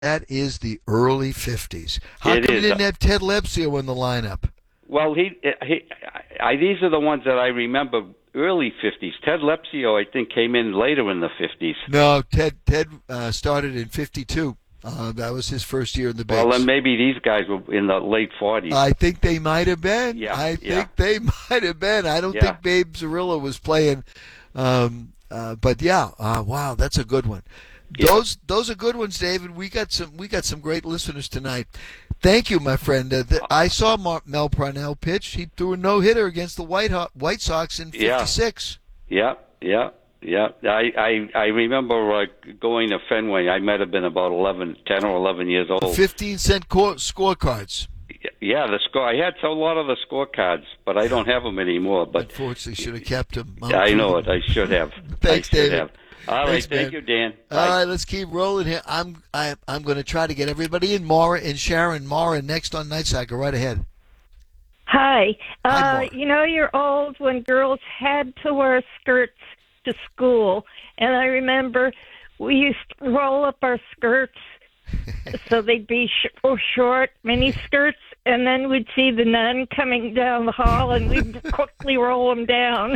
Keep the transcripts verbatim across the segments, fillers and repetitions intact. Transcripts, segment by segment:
That is the early fifties. How It come you is. didn't have Ted Lepsio in the lineup? Well, he, he I, these are the ones that I remember early fifties. Ted Lepsio, I think, came in later in the fifties. No, Ted Ted uh, started in fifty-two. Uh, that was his first year in the Bigs. Well, then maybe these guys were in the late forties. I think they might have been. Yeah, I think yeah. they might have been. I don't Yeah. think Babe Zarilla was playing. Um, uh, but yeah, uh, wow, that's a good one. Yeah. Those those are good ones, David. We got some we got some great listeners tonight. Thank you, my friend. Uh, th- I saw Mar- Mel Parnell pitch. He threw a no hitter against the White Ho- White Sox in fifty-six. Yeah, yeah, yeah. I I, I remember uh, going to Fenway. I might have been about eleven, ten or eleven years old. Fifteen cent co- scorecards. Yeah, the score. I had a lot of the scorecards, but I don't have them anymore. But unfortunately, should have kept them. Yeah, I know it. I should have. Thanks, I should David. have. All Thanks, right, thank man. you, Dan. All Bye. right, let's keep rolling here. I'm I, I'm going to try to get everybody in. Mara and Sharon. Mara next on Night Cycle. Right ahead. Hi. Hi, Uh, Maura. you know, you're old when girls had to wear skirts to school. And I remember we used to roll up our skirts so they'd be sh- oh, short, mini skirts. And then we'd see the nun coming down the hall and we'd quickly roll them down.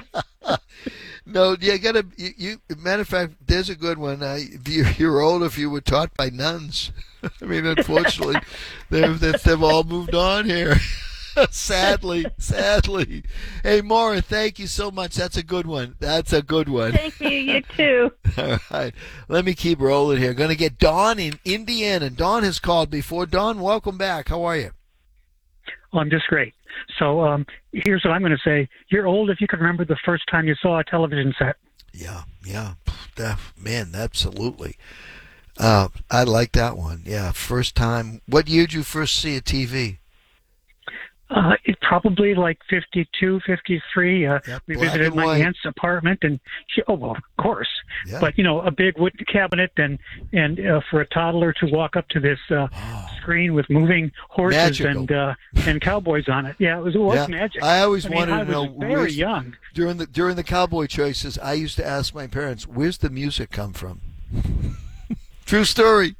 No, you got to. You, you. Matter of fact, there's a good one. Uh, if you, you're old, if you were taught by nuns. I mean, unfortunately, they've they've, they've all moved on here. sadly, sadly. Hey, Maura, thank you so much. That's a good one. That's a good one. Thank you. You too. All right, let me keep rolling here. Going to get Don in Indiana. Don has called before. Don, welcome back. How are you? Oh, I'm just great. So um, here's what I'm going to say. You're old if you can remember the first time you saw a television set. Yeah, yeah. That, man, absolutely. Uh, I like that one. Yeah, first time. What year did you first see a T V? Uh, it probably like fifty-two, fifty-three. Uh, Yep, we black visited and my white. aunt's apartment, and she, oh, well, of course. Yeah. But, you know, a big wood cabinet, and, and uh, for a toddler to walk up to this uh, Oh. screen with moving horses Magical. and uh, and cowboys on it. Yeah, it was, it was Yeah. magic. I always I mean, wanted I to know was very where's- young. during the during the cowboy choices. I used to ask my parents, "Where's the music come from?" True story.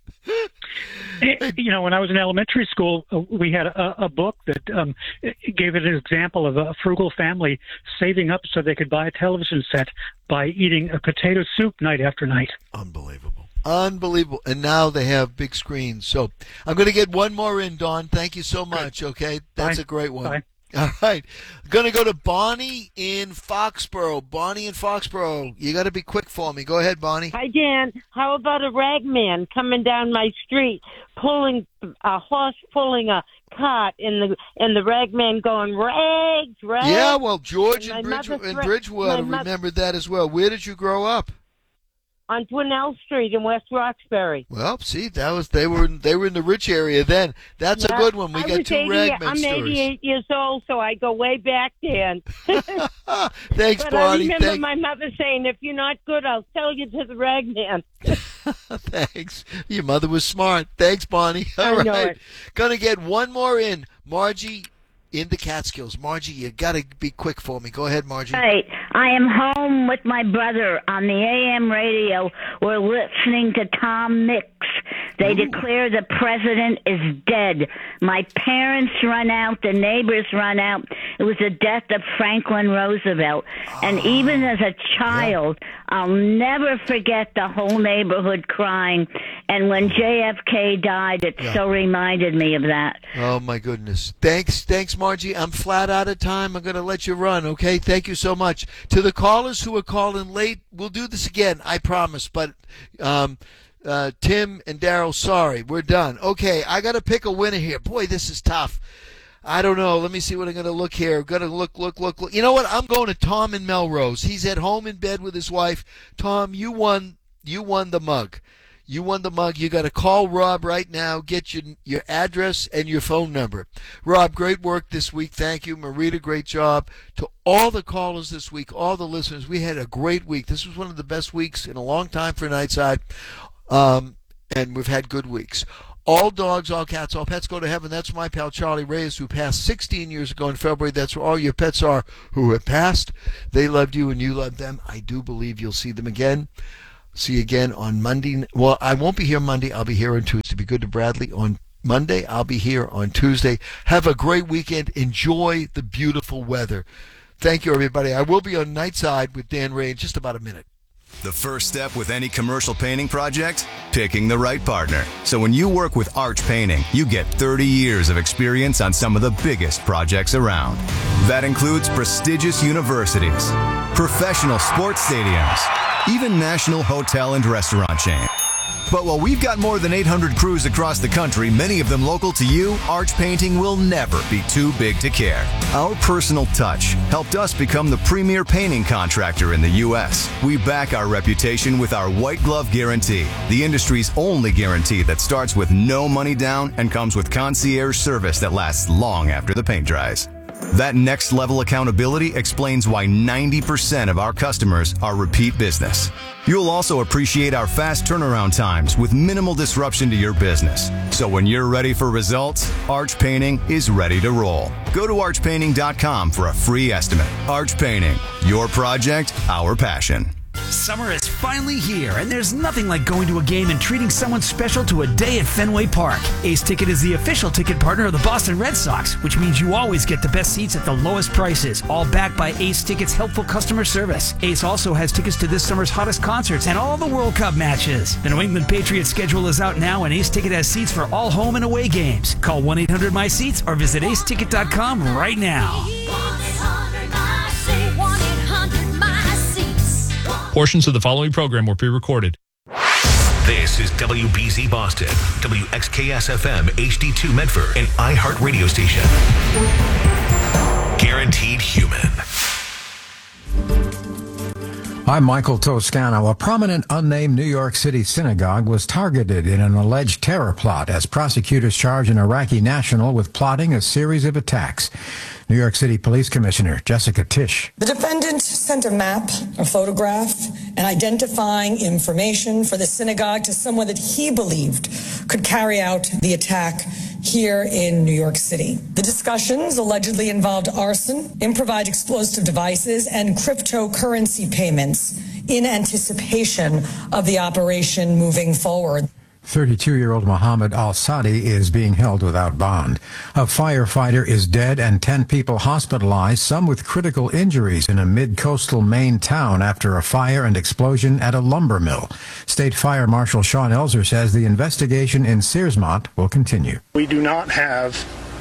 Eh, You know, when I was in elementary school, uh, we had a, a book that um, gave it an example of a frugal family saving up so they could buy a television set by eating a potato soup night after night. Unbelievable. Unbelievable. And now they have big screens. So I'm going to get one more in, Dawn. Thank you so much, okay? That's Bye. a great one. Bye. All right. Going to go to Bonnie in Foxborough. Bonnie in Foxborough. You got to be quick for me. Go ahead, Bonnie. Hi, Dan. How about a rag man coming down my street, pulling a horse, pulling a cart, and the and the rag man going rags, rags. Yeah, well, George And in, my Bridge, mother in thre- Bridgewater my mother- remembered that as well. Where did you grow up? On Dwinell Street in West Roxbury. Well, see, that was they were they were in the rich area then. That's Yeah, a good one. We I got was two eighty, ragman I'm stories. eighty-eight years old, so I go way back, Dan. Thanks, But I Bonnie. remember Thank- my mother saying, if you're not good, I'll sell you to the rag man. Thanks. Your mother was smart. Thanks, Bonnie. All I right. know it. Gonna get one more in. Margie in the Catskills. Margie, you gotta be quick for me. Go ahead, Margie. Right. I am home with my brother on the A M radio. We're listening to Tom Mix. They declare the president is dead. My parents run out. The neighbors run out. It was the death of Franklin Roosevelt. And even as a child, I'll never forget the whole neighborhood crying. And when J F K died, it Yeah. so reminded me of that. Oh my goodness. Thanks, thanks, Margie. I'm flat out of time. I'm gonna let you run. Okay. Thank you so much. To the callers who are calling late, we'll do this again. I promise. But um, uh, Tim and Daryl, sorry, we're done. Okay. I gotta pick a winner here. Boy, this is tough. I don't know. Let me see what I'm going to look here. I'm going to look, look, look, look. You know what? I'm going to Tom in Melrose. He's at home in bed with his wife. Tom, you won. You won the mug. You won the mug. You got to call Rob right now. Get your your address and your phone number. Rob, great work this week. Thank you, Marita. Great job to all the callers this week, all the listeners. We had a great week. This was one of the best weeks in a long time for Nightside, um, and we've had good weeks. All dogs, all cats, all pets go to heaven. That's my pal Charlie Reyes, who passed sixteen years ago in February. That's where all your pets are who have passed. They loved you and you loved them. I do believe you'll see them again. See you again on Monday. Well, I won't be here Monday. I'll be here on Tuesday. Be good to Bradley on Monday. I'll be here on Tuesday. Have a great weekend. Enjoy the beautiful weather. Thank you, everybody. I will be on Nightside with Dan Ray in just about a minute. The first step with any commercial painting project? Picking the right partner. So when you work with Arch Painting, you get thirty years of experience on some of the biggest projects around. That includes prestigious universities, professional sports stadiums, even national hotel and restaurant chains. But while we've got more than eight hundred crews across the country, many of them local to you, Arch Painting will never be too big to care. Our personal touch helped us become the premier painting contractor in the U S. We back our reputation with our White Glove Guarantee, the industry's only guarantee that starts with no money down and comes with concierge service that lasts long after the paint dries. That next level accountability explains why ninety percent of our customers are repeat business. You'll also appreciate our fast turnaround times with minimal disruption to your business. So when you're ready for results, Arch Painting is ready to roll. Go to arch painting dot com for a free estimate. Arch Painting, your project, our passion. Summer is finally here, and there's nothing like going to a game and treating someone special to a day at Fenway Park. Ace Ticket is the official ticket partner of the Boston Red Sox, which means you always get the best seats at the lowest prices, all backed by Ace Ticket's helpful customer service. Ace also has tickets to this summer's hottest concerts and all the World Cup matches. The New England Patriots schedule is out now, and Ace Ticket has seats for all home and away games. Call one eight hundred my seats or visit ace ticket dot com right now. Portions of the following program were pre-recorded. This is W B Z Boston, W X K S F M H D two Medford, and iHeart Radio Station. Guaranteed Human. I'm Michael Toscano. A prominent unnamed New York City synagogue was targeted in an alleged terror plot as prosecutors charge an Iraqi national with plotting a series of attacks. New York City Police Commissioner Jessica Tisch. The defendant sent a map, a photograph, and identifying information for the synagogue to someone that he believed could carry out the attack here in New York City. The discussions allegedly involved arson, improvised explosive devices, and cryptocurrency payments in anticipation of the operation moving forward. thirty-two-year-old Mohammed Al-Sadi is being held without bond. A firefighter is dead and ten people hospitalized, some with critical injuries in a mid-coastal Maine town after a fire and explosion at a lumber mill. State Fire Marshal Sean Elzer says the investigation in Searsmont will continue. We do not have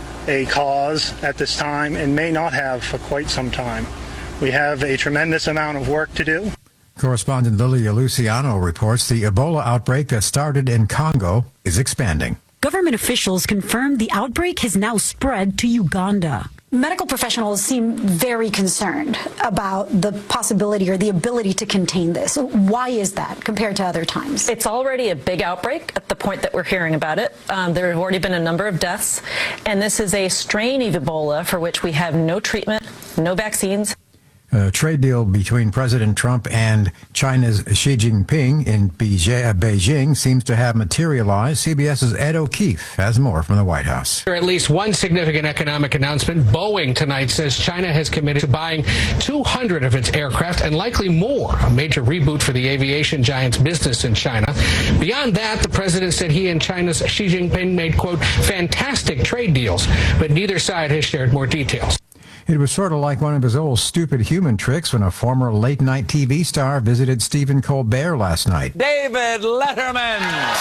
a cause at this time and may not have for quite some time. We have a tremendous amount of work to do. Correspondent Lilia Luciano reports the Ebola outbreak that started in Congo is expanding. Government officials confirmed the outbreak has now spread to Uganda. Medical professionals seem very concerned about the possibility or the ability to contain this. Why is that compared to other times? It's already a big outbreak at the point that we're hearing about it. Um, there have already been a number of deaths, and this is a strain of Ebola for which we have no treatment, no vaccines. A trade deal between President Trump and China's Xi Jinping in Beijing seems to have materialized. CBS's Ed O'Keefe has more from the White House. At least one significant economic announcement. Boeing tonight says China has committed to buying two hundred of its aircraft and likely more, a major reboot for the aviation giant's business in China. Beyond that, the president said he and China's Xi Jinping made, quote, fantastic trade deals, but neither side has shared more details. It was sort of like one of his old stupid human tricks when a former late-night T V star visited Stephen Colbert last night. David Letterman!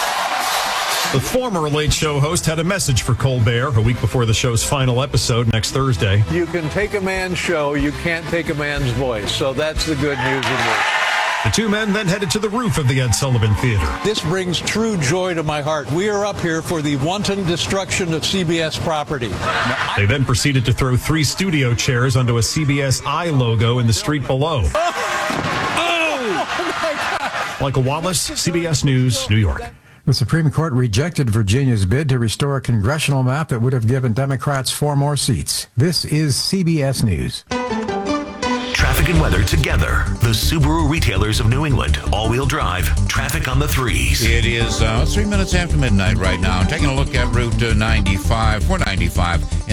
The former Late Show host had a message for Colbert a week before the show's final episode next Thursday. You can take a man's show, you can't take a man's voice, so that's the good news of this. The two men then headed to the roof of the Ed Sullivan Theater. This brings true joy to my heart. We are up here for the wanton destruction of C B S property. Now, they then proceeded to throw three studio chairs onto a C B S I logo in the street below. Oh! Oh! Michael Wallace, C B S News, New York. The Supreme Court rejected Virginia's bid to restore a congressional map that would have given Democrats four more seats. This is C B S News. Traffic and weather together. The Subaru retailers of New England. All-wheel drive. Traffic on the threes. It is uh, three minutes after midnight right now. Taking a look at Route ninety-five, four ninety-five in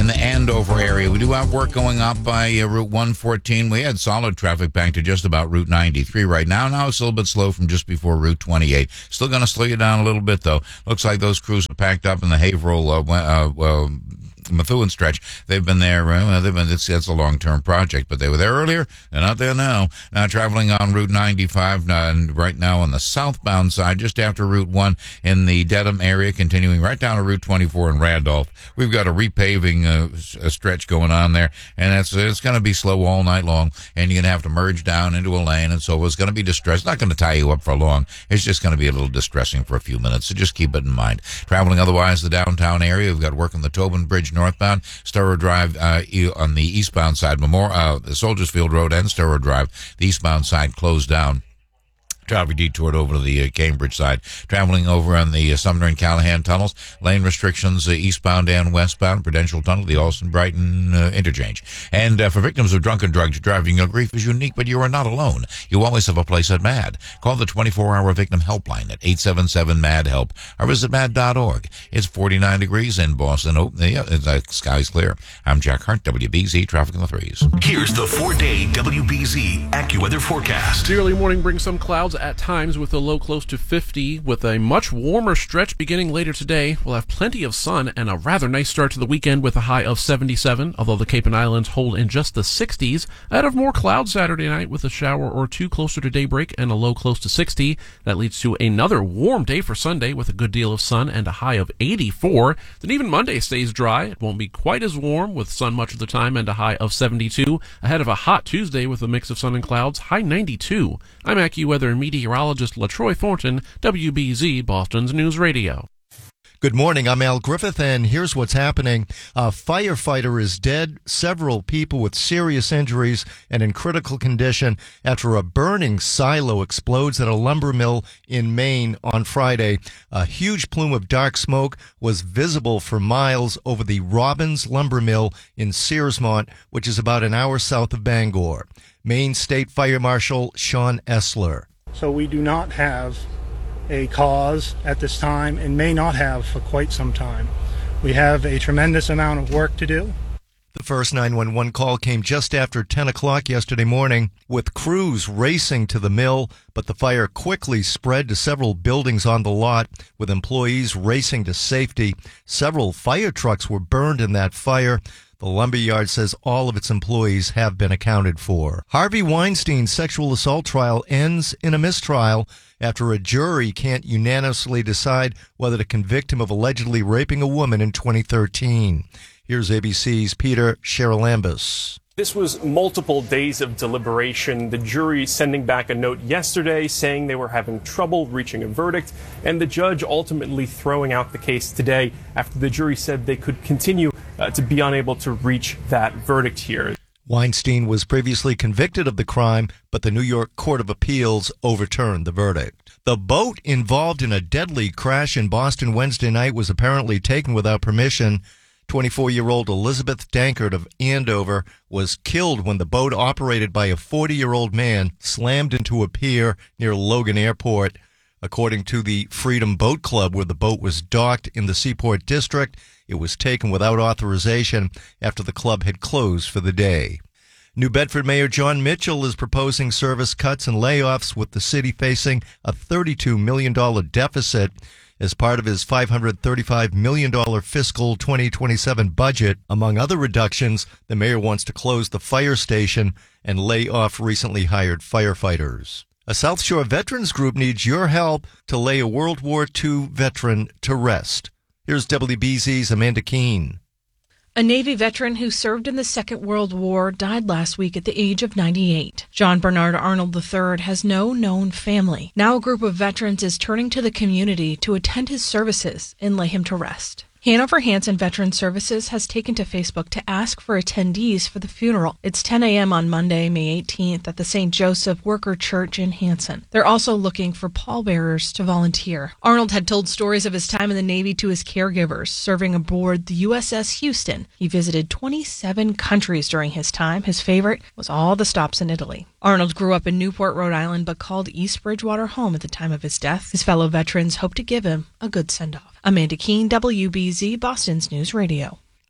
in the Andover area. We do have work going up by uh, Route one fourteen. We had solid traffic back to just about Route ninety-three right now. Now it's a little bit slow from just before Route twenty-eight. Still going to slow you down a little bit, though. Looks like those crews are packed up in the Haverhill, uh, uh, uh, Methuen stretch. They've been there. Well, they've been, it's, it's a long-term project, but they were there earlier. They're not there now. Now traveling on Route ninety-five, uh, right now on the southbound side, just after Route one in the Dedham area, continuing right down to Route twenty-four in Randolph. We've got a repaving uh, a stretch going on there, and it's it's going to be slow all night long, and you're going to have to merge down into a lane, and so it's going to be distressed. It's not going to tie you up for long. It's just going to be a little distressing for a few minutes, so just keep it in mind. Traveling otherwise the downtown area, we've got work on the Tobin Bridge northbound, Storrow Drive uh, on the eastbound side, Memorial, uh, the Soldiers Field Road and Storrow Drive, the eastbound side closed down. Traffic detoured over to the uh, Cambridge side. Traveling over on the uh, Sumner and Callahan tunnels, lane restrictions uh, eastbound and westbound, Prudential Tunnel, the Alston-Brighton uh, interchange. And uh, for victims of drunken drugs, driving your grief is unique, but you are not alone. You always have a place at MAD. Call the twenty-four hour victim helpline at eight seven seven MAD HELP or visit mad dot org. It's forty-nine degrees in Boston. Oh, yeah, it's, uh, sky's clear. I'm Jack Hart, W B Z Traffic in the Threes. Here's the four-day W B Z AccuWeather forecast. The early morning brings some clouds at times with a low close to fifty. With a much warmer stretch beginning later today, we'll have plenty of sun and a rather nice start to the weekend with a high of seventy-seven, although the Cape and Islands hold in just the sixties. Ahead of more clouds Saturday night with a shower or two closer to daybreak and a low close to sixty. That leads to another warm day for Sunday with a good deal of sun and a high of eighty-four. Then even Monday stays dry. It won't be quite as warm with sun much of the time and a high of seventy-two. Ahead of a hot Tuesday with a mix of sun and clouds, high ninety-two. I'm AccuWeather meteorologist LaTroy Thornton, W B Z Boston's News Radio. Good morning, I'm Al Griffith, and here's what's happening. A firefighter is dead, several people with serious injuries and in critical condition after a burning silo explodes at a lumber mill in Maine on Friday. A huge plume of dark smoke was visible for miles over the Robbins Lumber Mill in Searsmont, which is about an hour south of Bangor. Maine State Fire Marshal Sean Essler. So we do not have a cause at this time and may not have for quite some time. We have a tremendous amount of work to do. The first nine one one call came just after ten o'clock yesterday morning, with crews racing to the mill, but the fire quickly spread to several buildings on the lot, with employees racing to safety. Several fire trucks were burned in that fire. The lumberyard says all of its employees have been accounted for. Harvey Weinstein's sexual assault trial ends in a mistrial after a jury can't unanimously decide whether to convict him of allegedly raping a woman in twenty thirteen. Here's A B C's Peter Charalambous. This was multiple days of deliberation, the jury sending back a note yesterday saying they were having trouble reaching a verdict, and the judge ultimately throwing out the case today after the jury said they could continue uh, to be unable to reach that verdict here. Weinstein was previously convicted of the crime, but the New York Court of Appeals overturned the verdict. The boat involved in a deadly crash in Boston Wednesday night was apparently taken without permission. twenty-four-year-old Elizabeth Dankert of Andover was killed when the boat operated by a forty-year-old man slammed into a pier near Logan Airport. According to the Freedom Boat Club, where the boat was docked in the Seaport District, it was taken without authorization after the club had closed for the day. New Bedford Mayor John Mitchell is proposing service cuts and layoffs, with the city facing a thirty-two million dollars deficit. As part of his five hundred thirty-five million dollars fiscal twenty twenty-seven budget. Among other reductions, the mayor wants to close the fire station and lay off recently hired firefighters. A South Shore veterans group needs your help to lay a World War Two veteran to rest. Here's W B Z's Amanda Keene. A Navy veteran who served in the Second World War died last week at the age of ninety-eight. John Bernard Arnold the third has no known family. Now a group of veterans is turning to the community to attend his services and lay him to rest. Hanover Hanson Veteran Services has taken to Facebook to ask for attendees for the funeral. It's ten a.m. on Monday, May eighteenth at the Saint Joseph Worker Church in Hanson. They're also looking for pallbearers to volunteer. Arnold had told stories of his time in the Navy to his caregivers, serving aboard the U S S Houston. He visited twenty-seven countries during his time. His favorite was all the stops in Italy. Arnold grew up in Newport, Rhode Island, but called East Bridgewater home at the time of his death. His fellow veterans hope to give him a good send-off. Amanda Keene, W B Z, Boston's News Radio.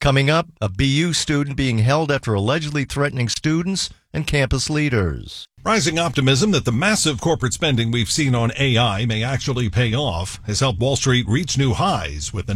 Coming up, a B U student being held after allegedly threatening students and campus leaders. Rising optimism that the massive corporate spending we've seen on A I may actually pay off has helped Wall Street reach new highs with the